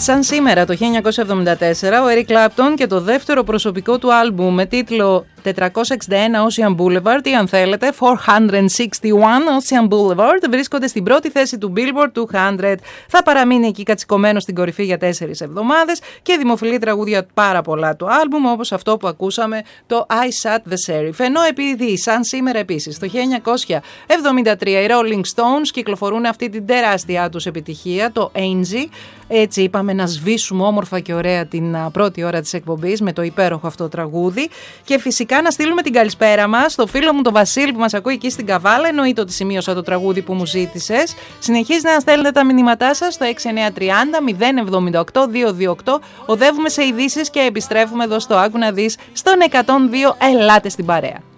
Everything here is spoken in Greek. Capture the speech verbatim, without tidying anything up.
Σαν σήμερα το χίλια εννιακόσια εβδομήντα τέσσερα, ο Eric Clapton και το δεύτερο προσωπικό του άλμπουμ με τίτλο τετρακόσια εξήντα ένα Ocean Boulevard ή αν θέλετε τετρακόσια εξήντα ένα Ocean Boulevard βρίσκονται στην πρώτη θέση του Billboard εκατό. Θα παραμείνει εκεί κατσικωμένο στην κορυφή για τέσσερις εβδομάδες και δημοφιλεί τραγούδια πάρα πολλά του άλμπουμ, όπως αυτό που ακούσαμε, το I Shot the Sheriff. Ενώ επειδή σαν σήμερα επίσης το χίλια εννιακόσια εβδομήντα τρία οι Rolling Stones κυκλοφορούν αυτή την τεράστια τους επιτυχία, το Angie. Έτσι είπαμε να σβήσουμε όμορφα και ωραία την πρώτη ώρα της εκπομπής με το υπέροχο αυτό τραγούδι. Και φυσικά να στείλουμε την καλησπέρα μας στο φίλο μου τον Βασίλη που μας ακούει εκεί στην Καβάλα. Εννοείται ότι σημείωσα το τραγούδι που μου ζήτησες. Συνεχίζετε να στέλνετε τα μηνύματά σας στο έξι εννιά τρία μηδέν μηδέν εβδομήντα οκτώ διακόσια είκοσι οκτώ. Οδεύουμε σε ειδήσεις και επιστρέφουμε εδώ στο Άκου να δεις στον εκατόν δύο. Ελάτε στην παρέα.